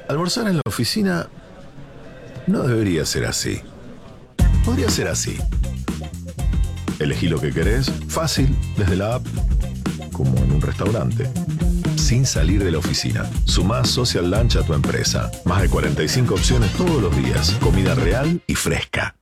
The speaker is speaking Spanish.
Almorzar en la oficina no debería ser así. Podría ser así. Elegí lo que querés, fácil, desde la app, como en un restaurante. Sin salir de la oficina. Sumá Social Lunch a tu empresa. Más de 45 opciones todos los días. Comida real y fresca.